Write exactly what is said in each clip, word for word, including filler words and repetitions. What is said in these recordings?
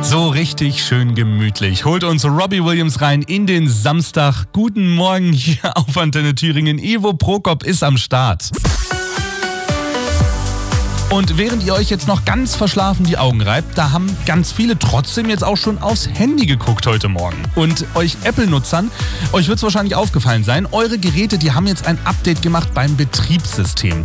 So richtig schön gemütlich. Holt uns Robbie Williams rein in den Samstag. Guten Morgen hier auf Antenne Thüringen. Ivo Prokop ist am Start. Und während ihr euch jetzt noch ganz verschlafen die Augen reibt, da haben ganz viele trotzdem jetzt auch schon aufs Handy geguckt heute Morgen. Und euch Apple-Nutzern, euch wird es wahrscheinlich aufgefallen sein, eure Geräte, die haben jetzt ein Update gemacht beim Betriebssystem.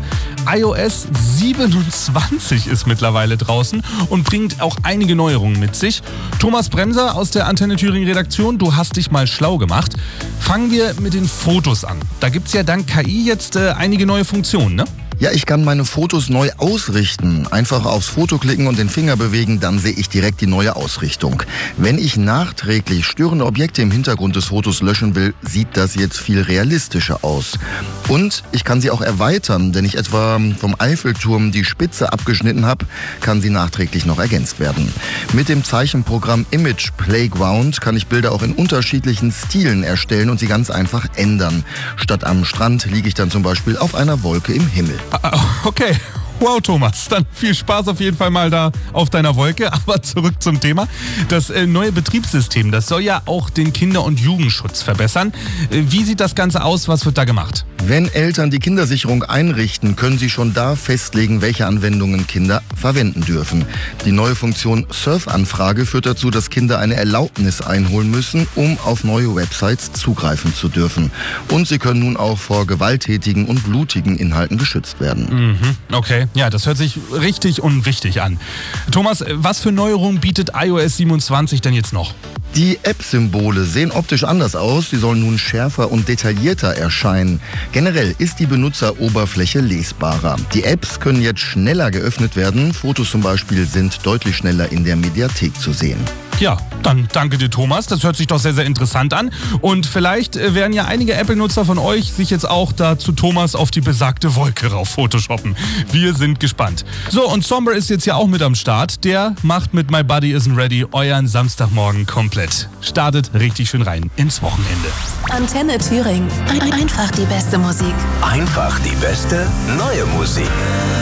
iOS siebenundzwanzig ist mittlerweile draußen und bringt auch einige Neuerungen mit sich. Thomas Bremser aus der Antenne Thüringen Redaktion, du hast dich mal schlau gemacht. Fangen wir mit den Fotos an. Da gibt es ja dank K I jetzt äh, einige neue Funktionen, ne? Ja, ich kann meine Fotos neu ausrichten. Einfach aufs Foto klicken und den Finger bewegen, dann sehe ich direkt die neue Ausrichtung. Wenn ich nachträglich störende Objekte im Hintergrund des Fotos löschen will, sieht das jetzt viel realistischer aus. Und ich kann sie auch erweitern, wenn ich etwa vom Eiffelturm die Spitze abgeschnitten habe, kann sie nachträglich noch ergänzt werden. Mit dem Zeichenprogramm Image Playground kann ich Bilder auch in unterschiedlichen Stilen erstellen und sie ganz einfach ändern. Statt am Strand liege ich dann zum Beispiel auf einer Wolke im Himmel. Okay. Wow, Thomas, dann viel Spaß auf jeden Fall mal da auf deiner Wolke. Aber zurück zum Thema. Das äh, neue Betriebssystem, das soll ja auch den Kinder- und Jugendschutz verbessern. Äh, wie sieht das Ganze aus? Was wird da gemacht? Wenn Eltern die Kindersicherung einrichten, können sie schon da festlegen, welche Anwendungen Kinder verwenden dürfen. Die neue Funktion Surfanfrage führt dazu, dass Kinder eine Erlaubnis einholen müssen, um auf neue Websites zugreifen zu dürfen. Und sie können nun auch vor gewalttätigen und blutigen Inhalten geschützt werden. Mhm, okay. Ja, das hört sich richtig und wichtig an. Thomas, was für Neuerungen bietet iOS siebenundzwanzig denn jetzt noch? Die App-Symbole sehen optisch anders aus. Sie sollen nun schärfer und detaillierter erscheinen. Generell ist die Benutzeroberfläche lesbarer. Die Apps können jetzt schneller geöffnet werden. Fotos zum Beispiel sind deutlich schneller in der Mediathek zu sehen. Ja, dann danke dir, Thomas. Das hört sich doch sehr, sehr interessant an. Und vielleicht äh, werden ja einige Apple-Nutzer von euch sich jetzt auch da zu Thomas auf die besagte Wolke rauf photoshoppen. Wir sind gespannt. So, und Somber ist jetzt ja auch mit am Start. Der macht mit My Body Isn't Ready euren Samstagmorgen komplett. Startet richtig schön rein ins Wochenende. Antenne Thüringen. Ein- Einfach die beste Musik. Einfach die beste neue Musik.